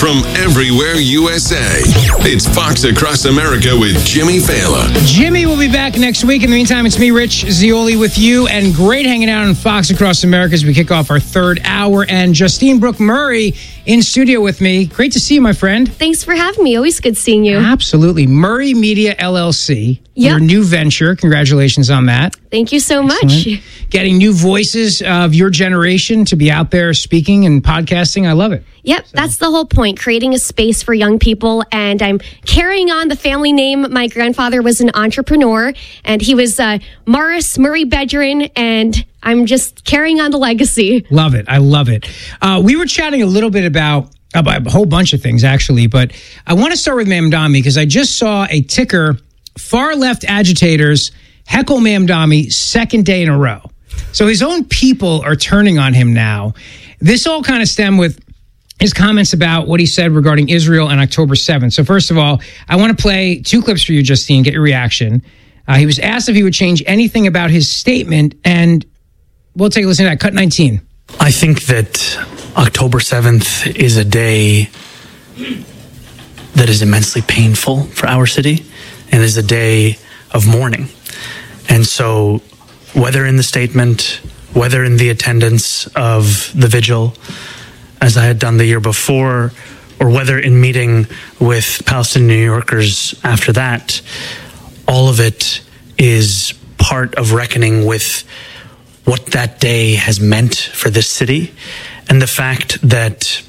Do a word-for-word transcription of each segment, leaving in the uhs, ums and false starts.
from everywhere U S A. It's Fox Across America with Jimmy Fallon. Jimmy will be back next week. In the meantime, it's me, Rich Zeoli, with you, and great hanging out on Fox Across America as we kick off our third hour. And Justine Brooke Murray in studio with me. Great to see you, my friend. Thanks for having me. Always good seeing you. Absolutely. Murray Media L L C, yep. Your new venture. Congratulations on that. Thank you so much. Excellent. Getting new voices of your generation to be out there speaking and podcasting. I love it. Yep, so. That's the whole point, creating a space for young people. And I'm carrying on the family name. My grandfather was an entrepreneur, and he was uh, Morris Murray Bedrin, and I'm just carrying on the legacy. Love it. I love it. Uh, we were chatting a little bit about, about a whole bunch of things, actually, but I want to start with Mamdani because I just saw a ticker, far left agitators heckle Mamdani second day in a row. So his own people are turning on him now. This all kind of stemmed with his comments about what he said regarding Israel on October seventh. So first of all, I want to play two clips for you, Justine, get your reaction. Uh, he was asked if he would change anything about his statement, and we'll take a listen to that. Cut nineteen. I think that October seventh is a day that is immensely painful for our city and is a day of mourning. And so whether in the statement, whether in the attendance of the vigil, as I had done the year before, or whether in meeting with Palestinian New Yorkers after that, all of it is part of reckoning with what that day has meant for this city and the fact that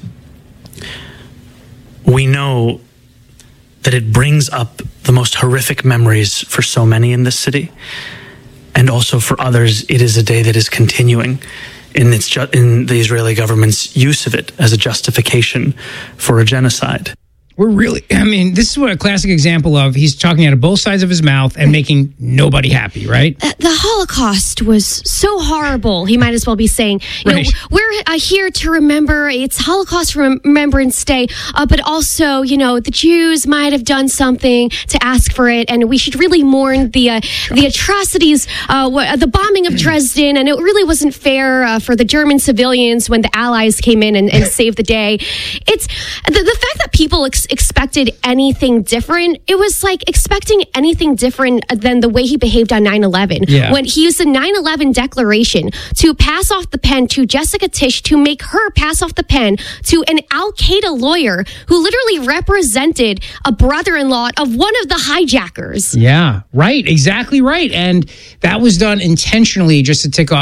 we know that it brings up the most horrific memories for so many in this city. And also for others, it is a day that is continuing in its ju- in the Israeli government's use of it as a justification for a genocide. We're really, I mean, this is what a classic example of he's talking out of both sides of his mouth and making nobody happy, right? Uh, the Holocaust was so horrible, he might as well be saying. You Right. know, we're uh, here to remember, it's Holocaust Rem- Remembrance Day, uh, but also, you know, the Jews might have done something to ask for it, and we should really mourn the uh, the atrocities, uh, w- the bombing of Dresden, and it really wasn't fair uh, for the German civilians when the Allies came in and, and saved the day. It's the, the fact that people ex- expected anything different. It was like expecting anything different than the way he behaved on nine eleven. Yeah. When he used the nine eleven declaration to pass off the pen to Jessica Tisch, to make her pass off the pen to an Al-Qaeda lawyer who literally represented a brother-in-law of one of the hijackers. Yeah, right. Exactly right. And that was done intentionally just to tick off